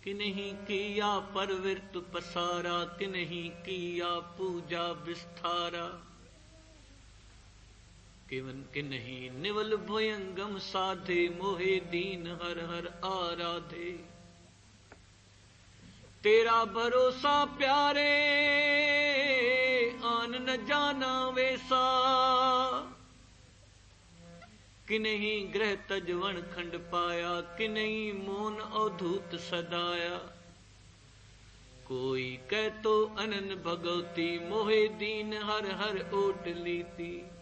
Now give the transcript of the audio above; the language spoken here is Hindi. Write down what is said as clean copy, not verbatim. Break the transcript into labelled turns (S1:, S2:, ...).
S1: कि नहीं किया परविर्त पसारा, कि नहीं किया पूजा विस्तारा, कि नहीं निवल भुयंगम साधे, मोहे दीन हर हर आराधे। तेरा भरोसा प्यारे, आन न जाना वैसा, कि नहीं ग्रह तजवन खंड पाया, कि नहीं मौन अवधूत सदाया। कोई कह तो अनन भगवती, मोहे दीन हर हर ओट लीती।